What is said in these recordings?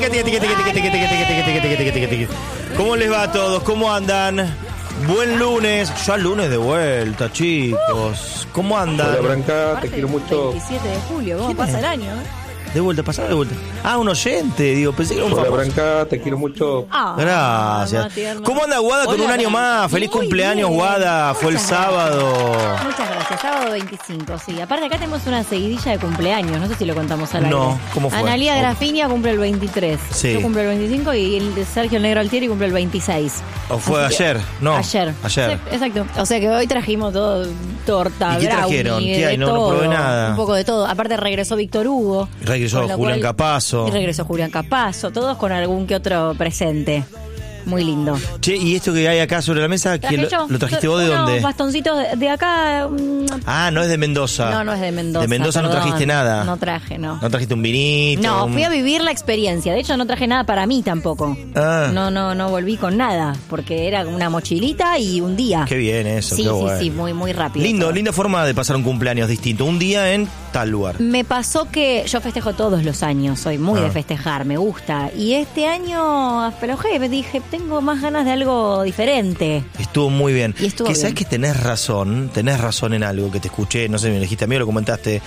¿Cómo les va a todos? ¿Cómo andan? Buen lunes. Ya lunes de vuelta, chicos. ¿Cómo andan? Hola, Branca, te quiero mucho. 27 de julio, ¿cómo pasa el año? De vuelta, pasada de vuelta. Ah, un oyente, digo, pensé que era un Hola, famoso. Branca, te quiero mucho. Gracias. ¿Cómo anda Guada con un año más? Feliz cumpleaños, Guada. Fue el sábado. Muchas gracias, sábado 25, sí. Aparte acá tenemos una seguidilla de cumpleaños, no sé si lo contamos al aire. No, ¿cómo fue? Analía Grafinia cumple el 23. Sí. Yo cumplo el 25 y el de Sergio el Negro Altieri cumple el 26. ¿O fue Así que- ayer? No. Ayer. Ayer. Sí, exacto. O sea que hoy trajimos todo, torta, ¿Y qué brownie, trajeron? ¿Qué hay? de No todo, probé nada. un poco de todo. Aparte regresó Víctor Hugo. Regresó con lo Julián cual- Capazo. Y regresó Julián Capazo. Todos con algún que otro presente. Muy lindo. Che, ¿y esto que hay acá sobre la mesa? ¿Traje yo? ¿Lo trajiste vos de dónde? Unos bastoncitos de acá. Ah, no es de Mendoza. No, no es de Mendoza. De Mendoza no perdón. trajiste nada. No traje, no. No trajiste un vinito. No, fui a vivir la experiencia. De hecho, no traje nada para mí tampoco. Ah. No volví con nada. Porque era una mochilita y un día. Qué bien eso, Sí, qué sí, bueno. sí, muy rápido. Lindo, todo. linda forma de pasar un cumpleaños distinto. Un día en tal lugar. Me pasó que yo festejo todos los años, soy muy de festejar, me gusta. Y este año aflojé, me dije, tengo más ganas de algo diferente. Estuvo muy bien. Y estuvo que bien. sabes que tenés razón en algo que te escuché, no sé, me dijiste a mí o lo comentaste.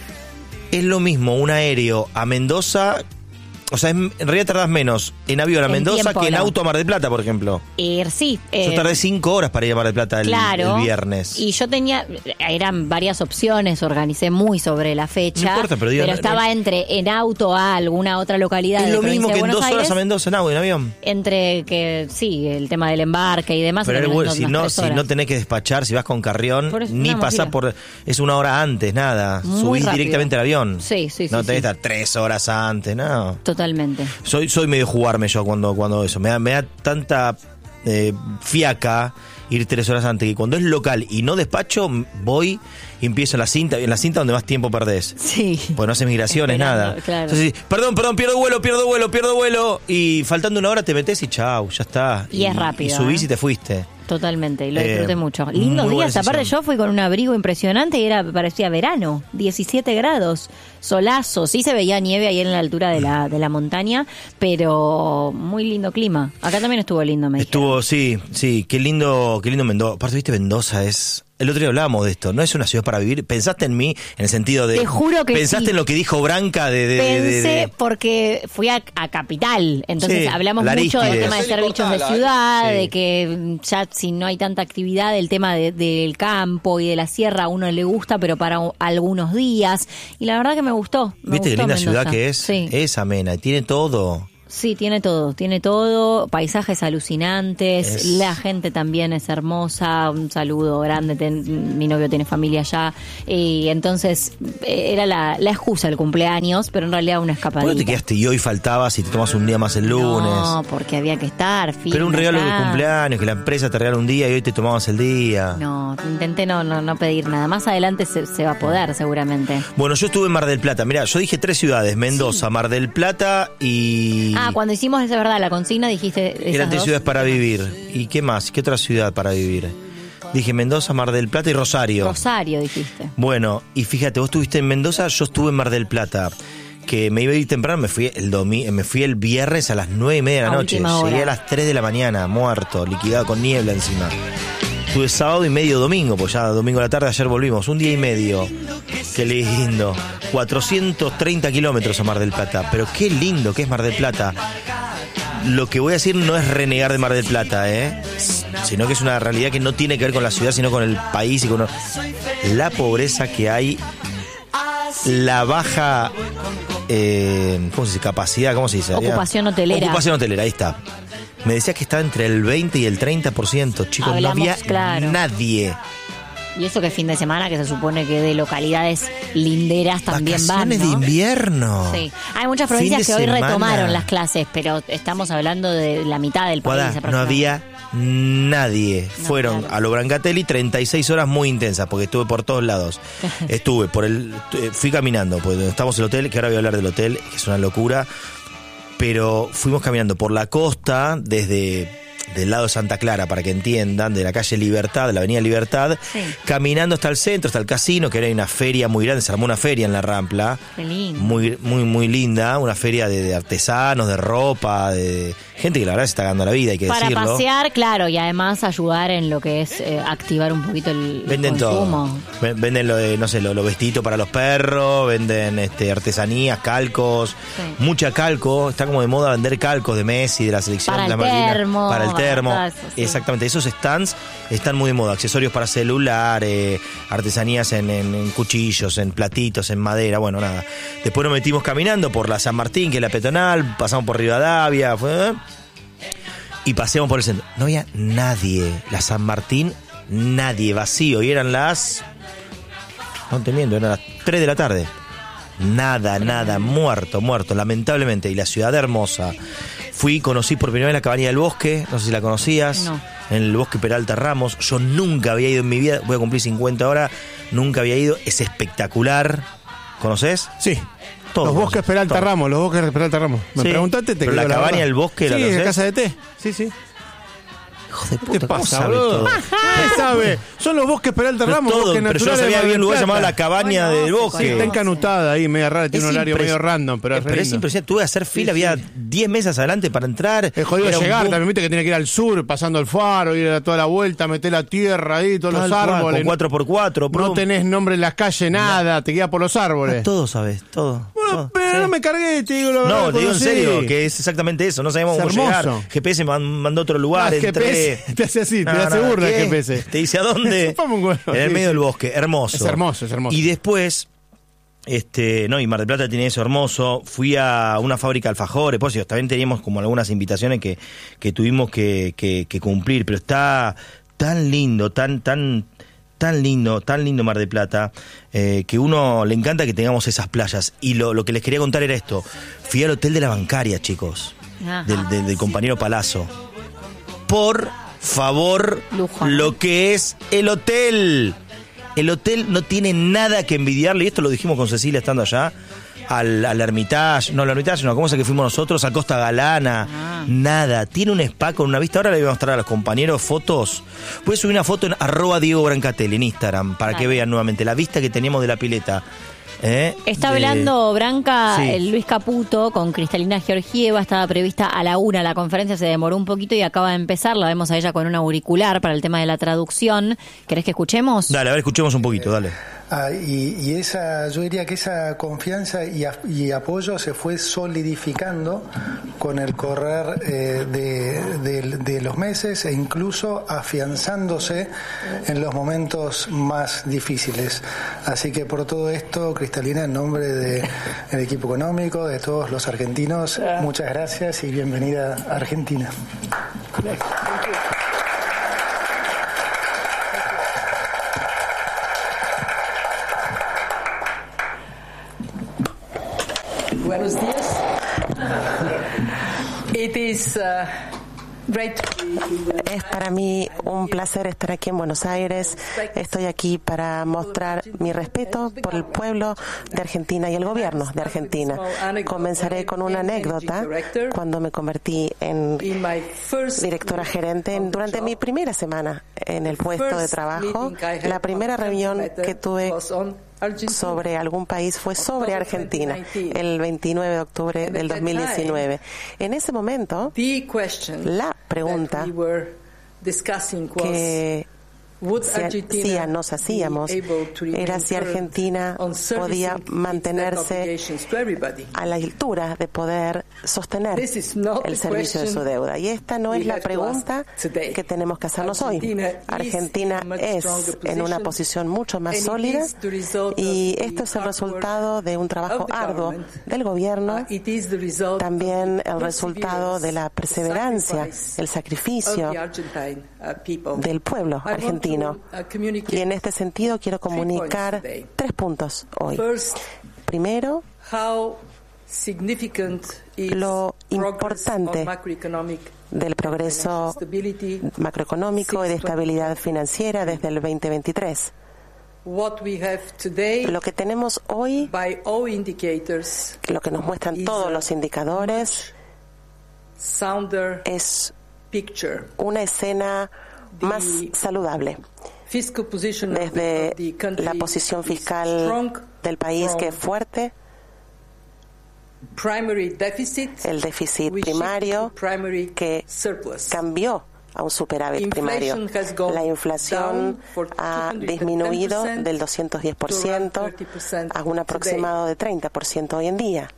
Es lo mismo un aéreo a Mendoza, o sea, en realidad tardás menos en avión a En Mendoza tiempo, que en no. auto a Mar del Plata, por ejemplo. Sí. Yo tardé 5 horas para ir a Mar del Plata Claro. el viernes. Y yo tenía, eran varias opciones, organicé muy sobre la fecha. No importa, pero digo, no- estaba no- entre en auto a alguna otra localidad Es de lo provincia mismo de que en Buenos 2 horas Aires, a Mendoza en avión. entre que, sí, el tema del embarque y demás. Pero eran bueno, unas 3 si horas. no tenés que despachar, si vas con Carrión, Por eso, ni una pasás mochila. es 1 hora antes, nada. Muy Subís rápido. directamente al avión. Sí, sí, No sí, tenés que sí. estar 3 horas antes, no. Totalmente. Soy medio jugarme yo cuando eso. Me da tanta fiaca ir 3 horas antes que cuando es local y no despacho, voy y empiezo en la cinta donde más tiempo perdés. Sí. Pues no haces migraciones, Esperando, nada. claro. Entonces, perdón, pierdo vuelo. Y faltando 1 hora te metes y chau, ya está. Y es rápido, Y subís ¿eh? y te fuiste. Totalmente, y lo disfruté mucho. muy Lindos buena días, aparte decisión. yo fui con un abrigo impresionante y parecía verano, 17 grados, solazo, sí se veía nieve ahí en la altura de la montaña, pero muy lindo clima. Acá también estuvo lindo, me dijeron. Estuvo, sí, qué lindo Mendoza. Aparte, viste, Mendoza es... El otro día hablábamos de esto, no es una ciudad para vivir. ¿Pensaste en mí en el sentido de... Te juro que ¿Pensaste sí. en lo que dijo Branca Pensé porque fui a Capital, entonces Sí, hablamos la mucho del Arístides. tema de Serie servicios de Portal, ciudad, sí. de que ya si no hay tanta actividad, el tema del campo y de la sierra a uno le gusta, pero para algunos días. Y la verdad que me gustó. ¿Viste qué linda Mendoza. ciudad que es? Sí. Es amena, y tiene todo. Sí, tiene todo, paisajes alucinantes, la gente también es hermosa, un saludo grande, mi novio tiene familia allá, y entonces era la excusa el cumpleaños, pero en realidad una ¿Por escapadita. qué te quedaste y hoy faltabas y te tomas un día más el lunes? No, porque había que estar firme Pero un regalo de acá. cumpleaños, que la empresa te regala un día y hoy te tomabas el día. No, intenté no pedir nada, más adelante se va a poder seguramente. Bueno, yo estuve en Mar del Plata. Mirá, yo dije 3 ciudades, Mendoza, Mar del Plata y... Cuando hicimos, es verdad, la consigna dijiste esas Eran 3 dos. ciudades para vivir. ¿Y qué más? ¿Qué otra ciudad para vivir? Dije Mendoza, Mar del Plata y Rosario. Rosario dijiste. Bueno, y fíjate, vos estuviste en Mendoza, yo estuve en Mar del Plata. Que me iba a ir temprano, me fui el viernes a las 9:30 de la A noche. última hora. Llegué a las 3 de la mañana, muerto, liquidado con niebla encima. Estuve sábado y medio domingo, pues ya domingo a la tarde, ayer volvimos, un día y medio. Qué lindo. 430 kilómetros a Mar del Plata, pero qué lindo que es Mar del Plata. Lo que voy a decir no es renegar de Mar del Plata, sino que es una realidad que no tiene que ver con la ciudad, sino con el país y con la pobreza que hay, la baja, ¿cómo se dice? Capacidad, ¿cómo se dice? Ocupación hotelera. Ocupación hotelera, ahí está. Me decías que estaba entre el 20 y el 30%, chicos, Hablamos, no había claro. nadie. Y eso que fin de semana, que se supone que de localidades linderas también van, Vacaciones ¿no? de invierno. Sí. Hay muchas Fin provincias de que hoy semana. retomaron las clases, pero estamos hablando de la mitad del país. Guada, no aproximadamente. había nadie. No, Fueron claro. a lo Brancatelli 36 horas muy intensas, porque estuve por todos lados. Fui caminando, pues donde estamos en el hotel, que ahora voy a hablar del hotel, que es una locura. Pero fuimos caminando por la costa, desde del lado de Santa Clara, para que entiendan, de la calle Libertad, de la avenida Libertad, caminando hasta el centro, hasta el casino, que ahora hay una feria muy grande, se armó una feria en la Rampla. Qué lindo. Muy linda, una feria de artesanos, de ropa, de gente que la verdad se está ganando la vida, hay que decirlo. Para pasear, claro, y además ayudar en lo que es activar un poquito el consumo. Todo. Venden lo de, no sé, los vestiditos para los perros, venden artesanías, calcos, mucha calco, está como de moda vender calcos de Messi, de la selección para de la el Malvinas, termo, para el termo. Eso, sí. Exactamente, esos stands están muy de moda, accesorios para celular, artesanías en cuchillos, en platitos, en madera, bueno, nada. Después nos metimos caminando por la San Martín, que es la peatonal, pasamos por Rivadavia, y paseamos por el centro. No había nadie, la San Martín, nadie, vacío, y eran las... No te miento, eran las 3 de la tarde. Nada, muerto, lamentablemente. Y la ciudad hermosa. Conocí por primera vez la Cabaña del Bosque, no sé si la conocías. No. En el Bosque Peralta Ramos. Yo nunca había ido en mi vida, voy a cumplir 50 ahora, nunca había ido. Es espectacular. ¿Conoces? Sí. Todos los Bosques Peralta todos. Ramos, los Bosques Peralta Ramos. Me preguntaste, te pero la Cabaña del Bosque, ¿la sí, conocés? en Casa de Té. Sí. Hijo de ¿Qué puta, te ¿cómo pasa, sabe boludo? todo? ¿Qué sabe? Son los Bosques Peralta Ramos, Todo, Bosques pero yo no Naturales. sabía que había un lugar Mar del llamado Plata. la Cabaña del Bosque. Sí, está encanutada ahí, media rara, tiene un horario medio random, pero es re lindo. impresionante. Tuve que hacer fila, había 10 mesas adelante para entrar. Es jodido Era un llegar, boom. también viste que tiene que ir al sur, pasando el faro, ir a toda la vuelta, meter la tierra ahí, todos Tal los cual, árboles. con 4x4. No tenés nombre en las calles, nada, te guías por los árboles. Todo sabes, todo. Bueno, todo, pero sí. no me cargué, te digo la verdad. No, te digo en conocí. serio, que es exactamente eso. No sabíamos Es cómo llegar. hermoso. GPS me mandó a otro lugar. Ah, entré. GPS te hace así, te hace burla el ¿qué? GPS. Te dice a dónde. Chupame un huevo, En el sí, medio sí. del bosque. Hermoso. Es hermoso. Y después, y Mar del Plata tiene eso hermoso. Fui a una fábrica de alfajores. Pues también teníamos como algunas invitaciones que tuvimos que cumplir. Pero está tan lindo, tan lindo Mar del Plata, que uno le encanta que tengamos esas playas. Y lo que les quería contar era esto. Fui al hotel de la Bancaria, chicos, del compañero Palazzo. Por favor, lujo, ¿no? lo que es el hotel. El hotel no tiene nada que envidiarle, y esto lo dijimos con Cecilia estando allá, al Hermitage, no, ¿cómo es el que fuimos nosotros? A Costa Galana, nada. Tiene un spa con una vista. Ahora le voy a mostrar a los compañeros fotos. Puedes subir una foto en @Diego Brancatelli en Instagram para que vean nuevamente la vista que teníamos de la pileta. Está hablando Branca, Sí. Luis Caputo con Cristalina Georgieva. Estaba prevista a la 1. La conferencia se demoró un poquito y acaba de empezar. La vemos a ella con un auricular para el tema de la traducción. ¿Querés que escuchemos? Dale, a ver, escuchemos un poquito, dale. Y esa, yo diría que esa confianza y apoyo se fue solidificando con el correr de los meses e incluso afianzándose en los momentos más difíciles. Así que por todo esto, Cristalina, en nombre del equipo económico, de todos los argentinos, muchas gracias y bienvenida a Argentina. Buenos días. It is great. Es para mí un placer estar aquí en Buenos Aires. Estoy aquí para mostrar mi respeto por el pueblo de Argentina y el gobierno de Argentina. Comenzaré con una anécdota. Cuando me convertí en directora gerente, durante mi primera semana en el puesto de trabajo, la primera reunión que tuve sobre algún país fue sobre Argentina, el 29 de octubre del 2019. En ese momento, la pregunta que nos hacíamos era si Argentina podía mantenerse a la altura de poder sostener el servicio de su deuda. Y esta no es la pregunta que tenemos que hacernos hoy. Argentina es en una posición mucho más sólida y esto es el resultado de un trabajo arduo del gobierno, también el resultado de la perseverancia, el sacrificio del pueblo argentino. Y en este sentido quiero comunicar 3 puntos hoy. Primero, lo importante del progreso macroeconómico y de estabilidad financiera desde el 2023. Lo que tenemos hoy, lo que nos muestran todos los indicadores, es una escena más saludable. Desde la posición fiscal del país, que es fuerte, el déficit primario que cambió a un superávit primario. La inflación ha disminuido del 210% a un aproximado de 30% hoy en día.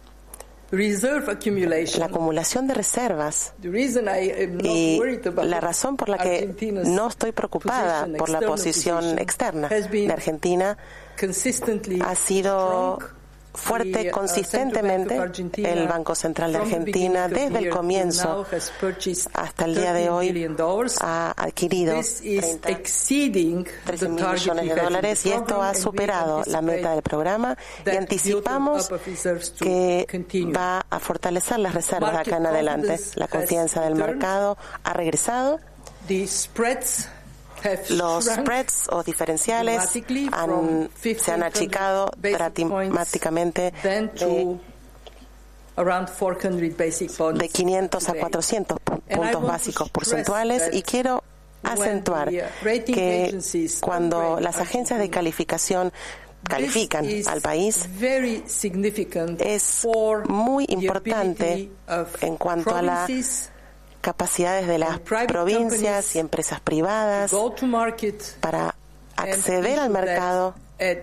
La acumulación de reservas, y la razón por la que no estoy preocupada por la posición externa de Argentina ha sido fuerte consistentemente. El Banco Central de Argentina, desde el comienzo hasta el día de hoy, ha adquirido 13.000 millones de dólares, y esto ha superado la meta del programa, y anticipamos que va a fortalecer las reservas de acá en adelante. La confianza del mercado ha regresado. Los spreads o diferenciales se han achicado dramáticamente de 500 a 400 puntos básicos porcentuales, y quiero acentuar que cuando las agencias de calificación califican al país, es muy importante en cuanto a las capacidades de las provincias y empresas privadas para acceder al mercado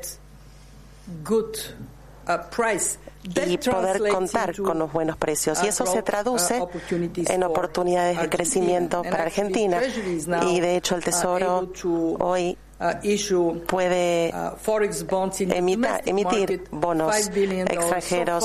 y poder contar con los buenos precios. Y eso se traduce en oportunidades de crecimiento para Argentina. Y de hecho el Tesoro hoy puede emitir bonos extranjeros,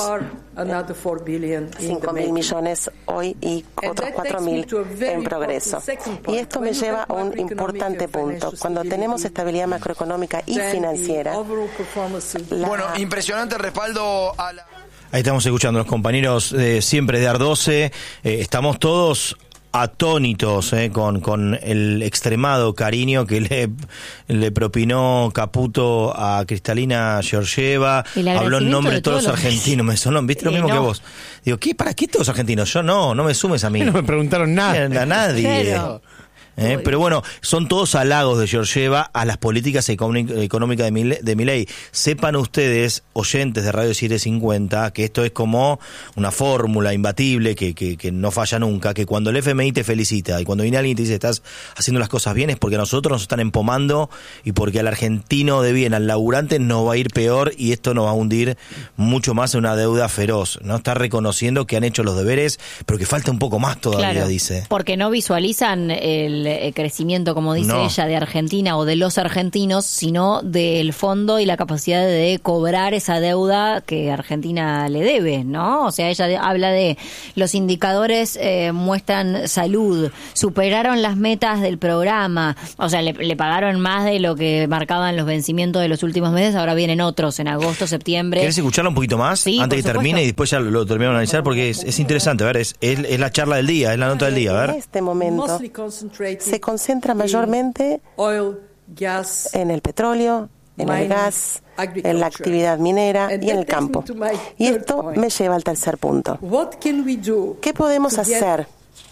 5.000 millones hoy y otros 4.000 en progreso. Y esto me lleva a un importante punto. Cuando tenemos estabilidad macroeconómica y financiera, bueno, impresionante respaldo a la... Ahí estamos escuchando a los compañeros siempre de AR12. Estamos todos atónitos con el extremado cariño que le propinó Caputo a Kristalina Georgieva. Habló en nombre de todos los argentinos. Me sonó, ¿viste? Lo mismo que vos. Digo, ¿qué? ¿Para qué todos argentinos? Yo no me sumes a mí. No me preguntaron nada. A nadie. Claro. Pero bueno, son todos halagos de Georgieva a las políticas económicas de Milei. Sepan ustedes, oyentes de Radio 750, que esto es como una fórmula imbatible que no falla nunca, que cuando el FMI te felicita y cuando viene alguien y te dice estás haciendo las cosas bien, es porque a nosotros nos están empomando y porque al argentino de bien, al laburante, nos va a ir peor, y esto nos va a hundir mucho más en una deuda feroz. No está reconociendo que han hecho los deberes, pero que falta un poco más todavía, claro, dice. Porque no visualizan el crecimiento, como dice ella, de Argentina o de los argentinos, sino del fondo y la capacidad de cobrar esa deuda que Argentina le debe, ¿no? O sea, ella habla de los indicadores muestran salud, superaron las metas del programa, o sea, le pagaron más de lo que marcaban los vencimientos de los últimos meses, ahora vienen otros en agosto, septiembre. ¿Querés escucharlo un poquito más? Sí, antes que termine, y después ya lo terminamos de analizar, porque es interesante, a ver, es la charla del día, es la nota del día, a ver. En este momento se concentra mayormente en el petróleo, en el gas, en la actividad minera y en el campo. Y esto me lleva al tercer punto. ¿Qué podemos hacer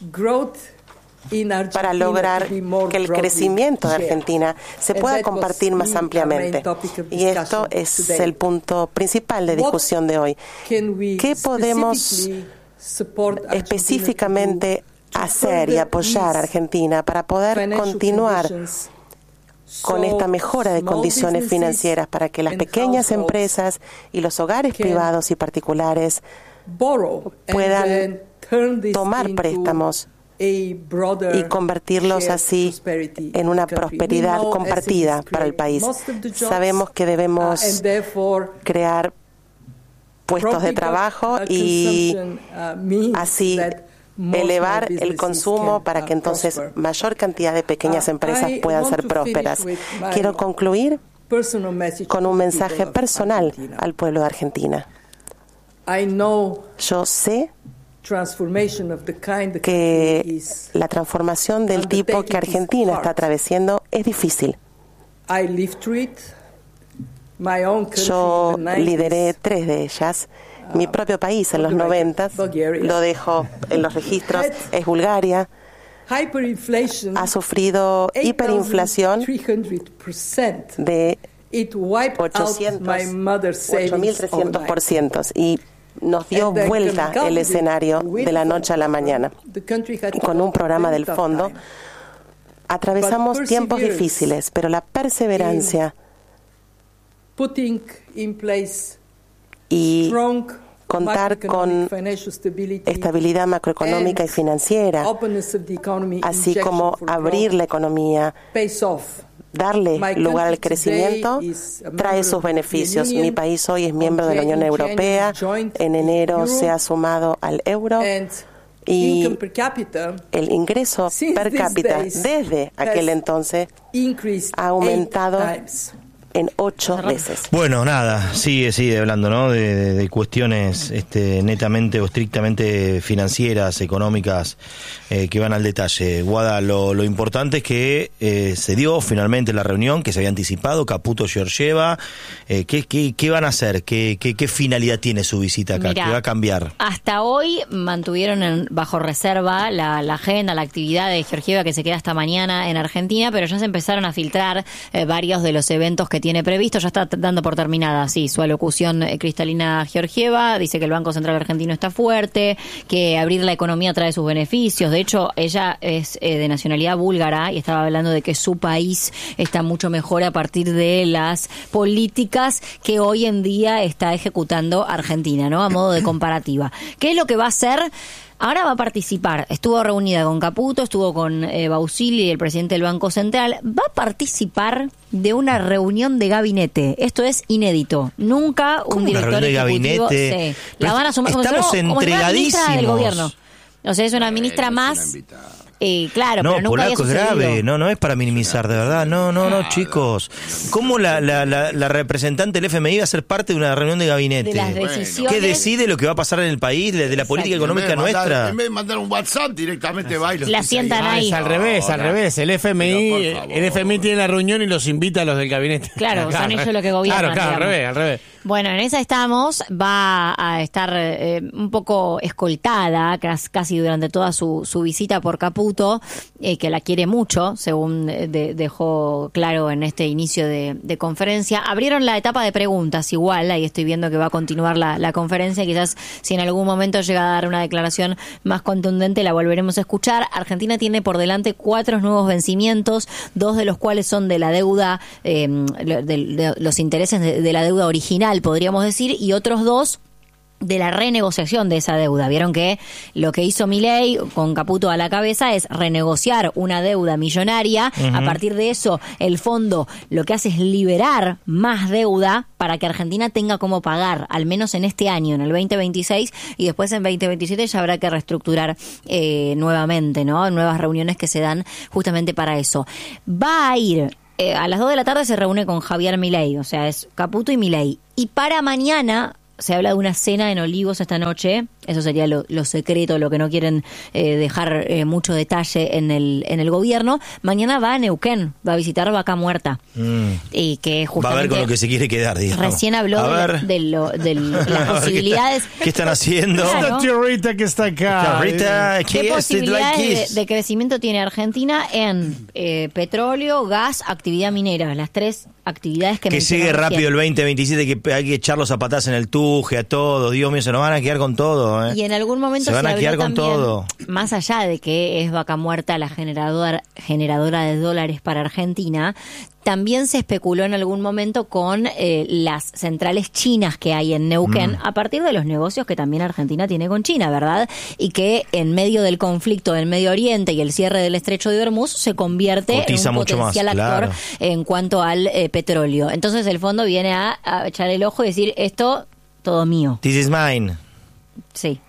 para lograr que el crecimiento de Argentina se pueda compartir más ampliamente? Y esto es el punto principal de discusión de hoy. ¿Qué podemos específicamente hacer y apoyar a Argentina para poder continuar con esta mejora de condiciones financieras, para que las pequeñas empresas y los hogares privados y particulares puedan tomar préstamos y convertirlos así en una prosperidad compartida para el país? Sabemos que debemos crear puestos de trabajo y así elevar el consumo para que entonces mayor cantidad de pequeñas empresas puedan ser prósperas. Quiero concluir con un mensaje personal al pueblo de Argentina. Yo sé que la transformación del tipo que Argentina está atravesando es difícil. Yo lideré 3 de ellas. Mi propio país en los 90, lo dejo en los registros, es Bulgaria. ha sufrido hiperinflación de 8.300% y nos dio vuelta el escenario de la noche a la mañana. Y con un programa del fondo atravesamos tiempos difíciles, pero la perseverancia y contar con estabilidad macroeconómica y financiera, así como abrir la economía, darle lugar al crecimiento, trae sus beneficios. Mi país hoy es miembro de la Unión Europea, en enero se ha sumado al euro y el ingreso per cápita desde aquel entonces ha aumentado en 8 veces. Bueno, nada, sigue hablando, ¿no? De cuestiones netamente o estrictamente financieras, económicas, que van al detalle. Guada, lo importante es que se dio finalmente la reunión, que se había anticipado, Caputo, Georgieva. ¿Qué van a hacer? ¿Qué finalidad tiene su visita acá? Mirá, ¿Qué va a cambiar? Hasta hoy mantuvieron bajo reserva la agenda, la actividad de Georgieva, que se queda hasta mañana en Argentina, pero ya se empezaron a filtrar varios de los eventos que tiene previsto. Ya está dando por terminada, su alocución Kristalina Georgieva. Dice que el Banco Central Argentino está fuerte, que abrir la economía trae sus beneficios. De hecho, ella es de nacionalidad búlgara y estaba hablando de que su país está mucho mejor a partir de las políticas que hoy en día está ejecutando Argentina, ¿no? A modo de comparativa. ¿Qué es lo que va a hacer? Ahora va a participar. Estuvo reunida con Caputo, estuvo con Bausili, el presidente del Banco Central. Va a participar de una reunión de gabinete. Esto es inédito. Nunca un director de gabinete. La van a sumar estamos entregadísimos del gobierno. O sea, es una ministra más. Claro, no, pero nunca Polaco es grave, no es para minimizar, de verdad, no, chicos. ¿Cómo la representante del FMI va a ser parte de una reunión de gabinete? De las decisiones. ¿Qué decide lo que va a pasar en el país, de la política económica nuestra? En vez de mandar un WhatsApp, directamente va y los la sientan ahí. Es al revés. El FMI tiene la reunión y los invita a los del gabinete. Claro, son ellos los que gobiernan. Claro, al revés. Bueno, en esa estamos. Va a estar un poco escoltada casi durante toda su visita por Caputo, que la quiere mucho, según dejó claro en este inicio de conferencia. Abrieron la etapa de preguntas igual, ahí estoy viendo que va a continuar la conferencia. Quizás si en algún momento llega a dar una declaración más contundente la volveremos a escuchar. Argentina tiene por delante 4 nuevos vencimientos, 2 de los cuales son de la deuda, de los intereses de la deuda original, podríamos decir, y otros 2 de la renegociación de esa deuda. Vieron que lo que hizo Milei con Caputo a la cabeza es renegociar una deuda millonaria. A partir de eso, el fondo lo que hace es liberar más deuda para que Argentina tenga cómo pagar, al menos en este año, en el 2026, y después en 2027 ya habrá que reestructurar nuevamente, ¿no? Nuevas reuniones que se dan justamente para eso. Va a ir a las 2 de la tarde, se reúne con Javier Milei, o sea, es Caputo y Milei. Y para mañana se habla de una cena en Olivos esta noche. Eso sería lo secreto, lo que no quieren dejar mucho detalle en el gobierno. Mañana va a Neuquén, va a visitar Vaca Muerta. Y que justamente va a ver con lo que se quiere quedar, digamos. Recién habló de las posibilidades. ¿Qué están haciendo? Claro. Esta tierrita que está acá. ¿Qué posibilidades de crecimiento tiene Argentina en petróleo, gas, actividad minera? Las 3 actividades que sigue rápido el 2027, que hay que echar los zapatas en el tuje a todo. Dios mío, se nos van a quedar con todo. Y en algún momento se van a quedar con todo. Más allá de que es Vaca Muerta la generadora de dólares para Argentina, también se especuló en algún momento con las centrales chinas que hay en Neuquén, a partir de los negocios que también Argentina tiene con China, ¿verdad? Y que en medio del conflicto del Medio Oriente y el cierre del Estrecho de Hormuz se convierte en un potencial actor en cuanto al petróleo. Entonces el fondo viene a echar el ojo y decir, esto, todo mío. This is mine. Sí.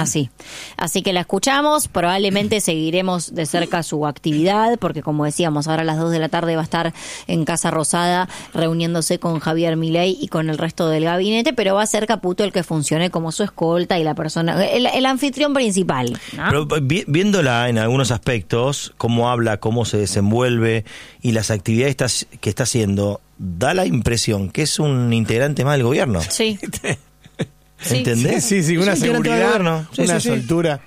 Así que la escuchamos, probablemente seguiremos de cerca su actividad, porque como decíamos, ahora a las 2 de la tarde va a estar en Casa Rosada reuniéndose con Javier Milei y con el resto del gabinete, pero va a ser Caputo el que funcione como su escolta y la persona, el anfitrión principal, ¿no? Pero viéndola en algunos aspectos, cómo habla, cómo se desenvuelve y las actividades que está haciendo, da la impresión que es un integrante más del gobierno. Sí. ¿Entendés? Sí, una seguridad, una soltura.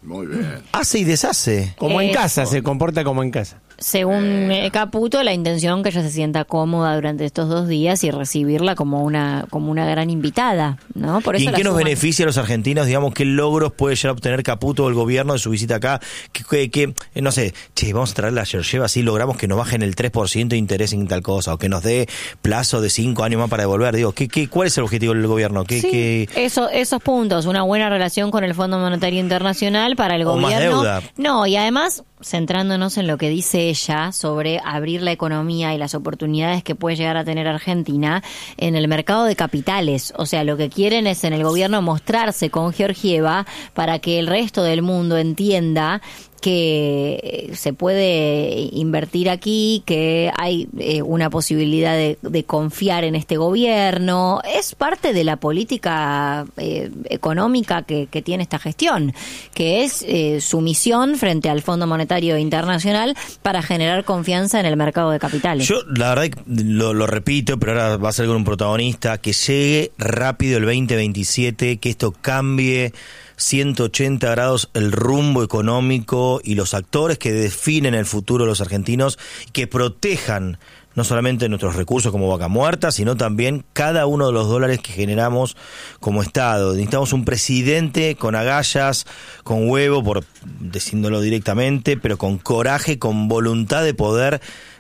Muy bien. Hace y deshace. Como en casa, se comporta como en casa. Según Caputo, la intención que ella se sienta cómoda durante estos 2 días y recibirla como una gran invitada, ¿no? Por eso ¿Y en qué nos beneficia a los argentinos? Digamos, ¿qué logros puede llegar a obtener Caputo o el gobierno de su visita acá? Que no sé, vamos a traer la Georgieva, así logramos que nos bajen el 3% de interés en tal cosa, o que nos dé plazo de 5 años más para devolver. Digo, ¿cuál es el objetivo del gobierno? Esos puntos, una buena relación con el Fondo Monetario Internacional para el gobierno. Más deuda. No, y además, centrándonos en lo que dice ella sobre abrir la economía y las oportunidades que puede llegar a tener Argentina en el mercado de capitales. O sea, lo que quieren es en el gobierno mostrarse con Georgieva para que el resto del mundo entienda que se puede invertir aquí, que hay una posibilidad de confiar en este gobierno. Es parte de la política económica que tiene esta gestión, que es su misión frente al Fondo Monetario Internacional para generar confianza en el mercado de capitales. Yo, la verdad, lo repito, pero ahora va a ser con un protagonista, que llegue rápido el 2027, que esto cambie 180 grados el rumbo económico y los actores que definen el futuro de los argentinos, que protejan no solamente nuestros recursos como Vaca Muerta, sino también cada uno de los dólares que generamos como Estado. Necesitamos un presidente con agallas, con huevo, por diciéndolo directamente, pero con coraje, con voluntad de poder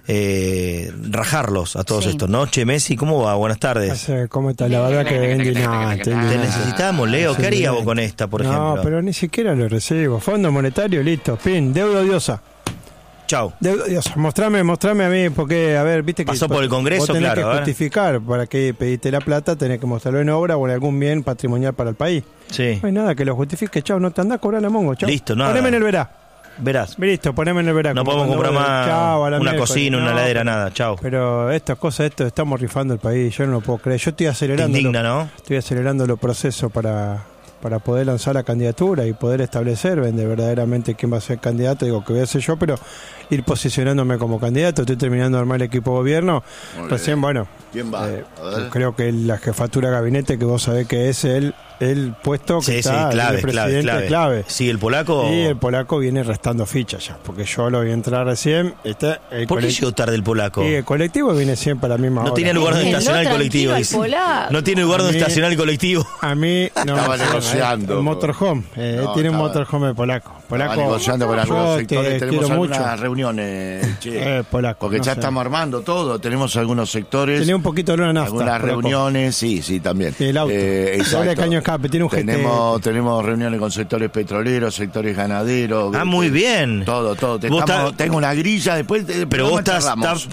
rajarlos a todos estos, ¿no? Che, Messi, ¿cómo va? Buenas tardes. ¿Cómo está? La verdad que indignante. Te necesitamos, Leo. ¿Qué harías vos con esta, por ejemplo? No, pero ni siquiera lo recibo. Fondo Monetario, listo. Pin, deuda odiosa. Chau. Deuda odiosa. Mostrame a mí, porque, a ver, viste que pasó por el Congreso, vos tenés claro. que justificar para que pediste la plata, tenés que mostrarlo en obra o en algún bien patrimonial para el país. Sí. No hay nada que lo justifique. Chau, no te andás a cobrar la mongo. Chau. Listo, nada. Poneme en el verá. Verás. Listo, poneme en el verá. No podemos comprar más una cocina, una heladera, nada. Chau. Pero estas cosas, estamos rifando el país. Yo no lo puedo creer. Yo estoy acelerando. Te indigna, ¿no? Estoy acelerando los procesos para poder lanzar la candidatura y poder establecer verdaderamente quién va a ser candidato. Digo que voy a ser yo, pero ir posicionándome como candidato. Estoy terminando de armar el equipo de gobierno. Recién, bueno, ¿quién va? Creo que la jefatura de gabinete, que vos sabés que es el puesto que está clave, el presidente, clave. Sí, el polaco. Y el polaco viene restando fichas ya, porque yo lo voy a entrar recién. ¿Por qué llegó tarde el polaco? Sí, el colectivo viene siempre a la misma hora. No tiene lugar donde estacionar el colectivo. No tiene lugar donde estacionar el colectivo. A mí no. Estaba negociando. El motorhome. Tiene un motorhome el polaco. Estaba negociando con algunos sectores. Tenemos algunas mucho. Reuniones, polaco, porque ya estamos armando todo. Tenemos algunos sectores. Tenía un poquito de luna nafta. Algunas reuniones, sí, también. El auto. Exacto. Caño escape, tiene un tenemos reuniones con sectores petroleros, sectores ganaderos. Muy bien. Todo. Tengo una grilla después. Pero vos estás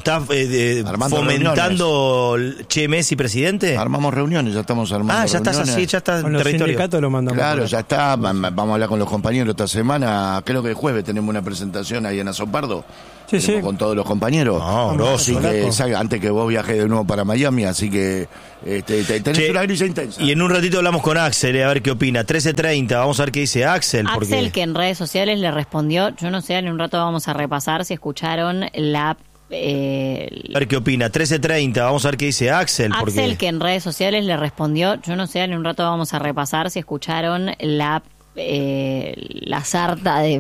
fomentando Che Messi presidente. Armamos reuniones, ya estamos armando. Ya reuniones. estás así, ya estás en territorio. Lo mandamos. Claro, ya está. Vamos a hablar con los compañeros esta semana. Creo que el jueves tenemos una presentación ahí en Azopardo. Sí. Con todos los compañeros. Así que antes que vos viajes de nuevo para Miami, así que tenés una grilla intensa. Y en un ratito hablamos con Axel, a ver qué opina. 13:30, vamos a ver qué dice Axel. Axel, que en redes sociales le respondió, yo no sé, en un rato vamos a repasar si escucharon la... A ver qué opina. 13:30, vamos a ver qué dice Axel. Axel, que en redes sociales le respondió, yo no sé, en un rato vamos a repasar si escucharon la sarta de